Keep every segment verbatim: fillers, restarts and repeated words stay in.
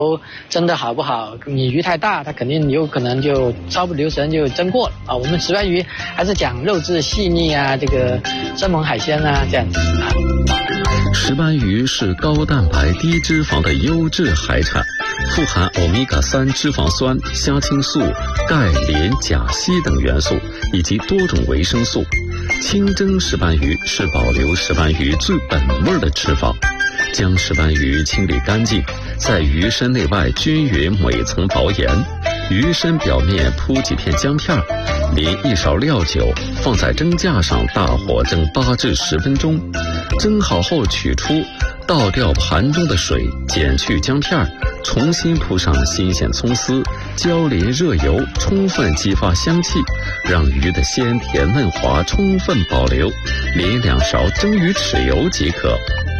蒸的好不好？你鱼太大，它肯定有可能就稍不留神就蒸过了啊。我们石斑鱼还是讲肉质细腻啊，这个生猛海鲜啊这样子啊。 石斑鱼是高蛋白低脂肪的优质海产，富含欧米伽三脂肪酸、虾青素、钙、磷、钾、硒等元素以及多种维生素。清蒸石斑鱼是保留石斑鱼最本味的吃法。将石斑鱼清理干净，在鱼身内外均匀每层薄盐，鱼身表面铺几片姜片，淋一勺料酒，放在蒸架上大火蒸八至十分钟。蒸好后取出，倒掉盘中的水，剪去姜片，重新铺上新鲜葱丝，浇淋热油，充分激发香气，让鱼的鲜甜嫩滑充分保留，淋两勺蒸鱼豉油即可。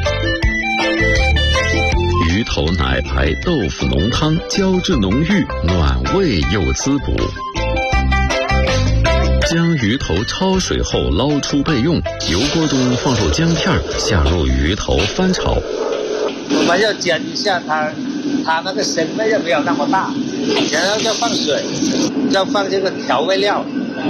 鱼头奶白豆腐浓汤胶质浓郁，暖胃又滋补。将鱼头焯水后捞出备用，油锅中放入姜片，下入鱼头翻炒。 我们要煎一下它，它那个生味要不要那么大，然后要放水，要放这个调味料。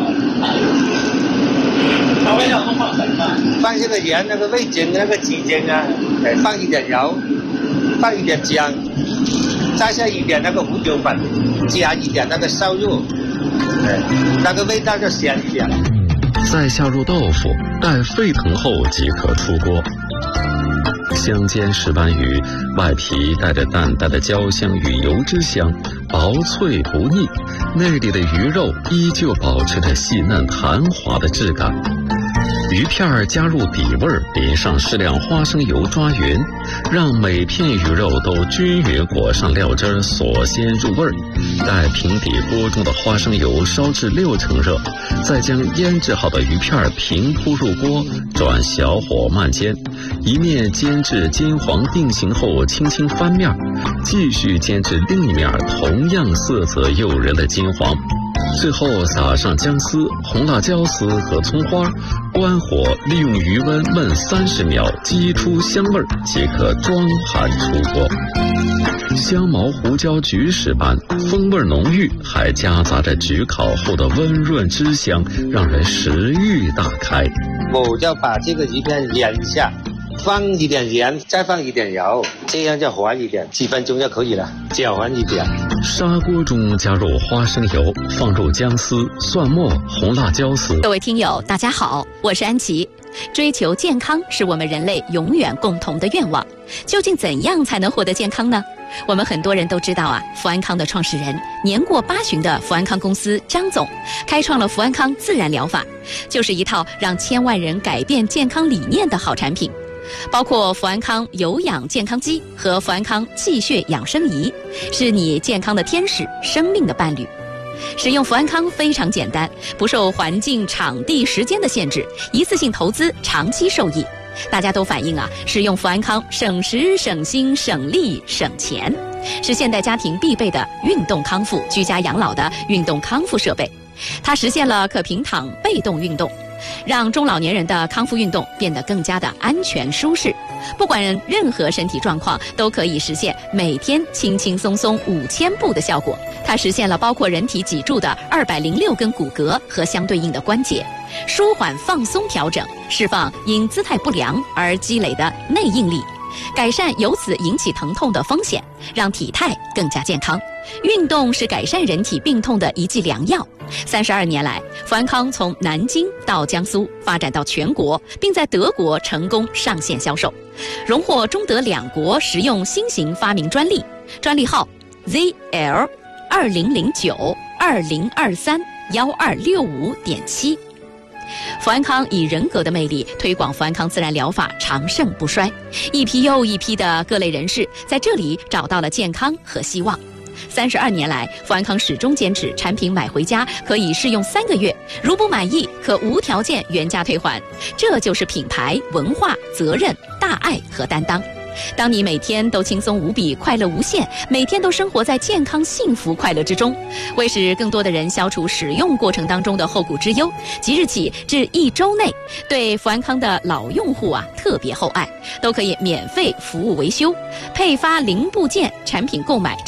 调味料都放什么？放这个盐、那个味精、那个鸡精啊，放一点油。放一点姜，再下一点那个胡椒粉，加一点那个烧肉，那个味道就鲜一点。 再下入豆腐，待沸腾后即可出锅。香煎石斑鱼，外皮带着淡淡的焦香与油脂香，薄脆不腻，内里的鱼肉依旧保持着细嫩弹滑的质感。鱼片加入底味，淋上适量花生油抓匀，让每片鱼肉都均匀裹上料汁，锁鲜入味。待平底锅中的花生油烧至六成热，再将腌制好的鱼片平铺入锅，转小火慢煎，一面煎至金黄定型后轻轻翻面，继续煎至另一面同样色泽诱人的金黄。最后撒上姜丝、红辣椒丝和葱花，关火，利用余温焖三十秒，激出香味即可装盘出锅。香茅胡椒焗石斑，风味浓郁，还夹杂着焗烤后的温润汁香，让人食欲大开。 我要把这个鱼片腌一下，放一点盐，再放一点油，这样就滑一点，几分钟就可以了，搅拌一点。 砂锅中加入花生油，放入姜丝、蒜末、红辣椒丝。 各位听友大家好，我是安琪。追求健康是我们人类永远共同的愿望，究竟怎样才能获得健康呢？我们很多人都知道啊，福安康的创始人年过八旬的福安康公司张总开创了福安康自然疗法，就是一套让千万人改变健康理念的好产品。包括福安康有氧健康机和福安康气血养生仪，是你健康的天使，生命的伴侣。使用福安康非常简单，不受环境、场地、时间的限制，一次性投资，长期受益。大家都反映啊，使用福安康省时、省心、省力、省钱，是现代家庭必备的运动康复、居家养老的运动康复设备。它实现了可平躺被动运动，让中老年人的康复运动变得更加的安全舒适。不管任何身体状况，都可以实现每天轻轻松松五千步的效果。它实现了包括人体脊柱的二百零六根骨骼和相对应的关节，舒缓放松调整，释放因姿态不良而积累的内应力，改善由此引起疼痛的风险，让体态更加健康。运动是改善人体病痛的一剂良药。三十二年来，福安康从南京到江苏，发展到全国，并在德国成功上线销售，荣获中德两国实用新型发明专利，专利号 Z L 二零零九二零二三幺二六五点七。福安康以人格的魅力推广福安康自然疗法，长盛不衰，一批又一批的各类人士在这里找到了健康和希望。三十二年来，福安康始终坚持产品买回家可以试用三个月，如不满意可无条件原价退还。这就是品牌文化、责任、大爱和担当。当你每天都轻松无比、快乐无限，每天都生活在健康、幸福、快乐之中，为使更多的人消除使用过程当中的后顾之忧，即日起至一周内，对福安康的老用户啊特别厚爱，都可以免费服务维修，配发零部件，产品购买